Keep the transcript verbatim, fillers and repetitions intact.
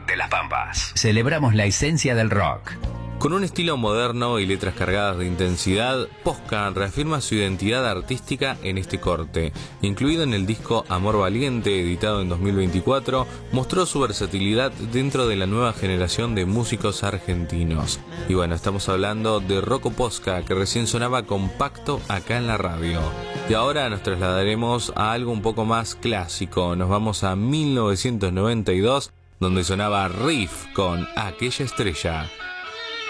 de las Pampas. Celebramos la esencia del rock. Con un estilo moderno y letras cargadas de intensidad, Posca reafirma su identidad artística en este corte. Incluido en el disco Amor Valiente, editado en dos mil veinticuatro, mostró su versatilidad dentro de la nueva generación de músicos argentinos. Y bueno, estamos hablando de Rocco Posca, que recién sonaba compacto acá en la radio. Y ahora nos trasladaremos a algo un poco más clásico. Nos vamos a mil novecientos noventa y dos, donde sonaba Riff con Aquella Estrella.